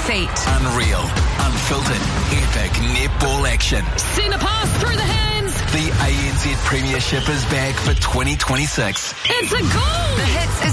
feet. Unreal, unfiltered, epic netball action. Centre pass through the hands. The ANZ Premiership is back for 2026. It's a goal. The Hits is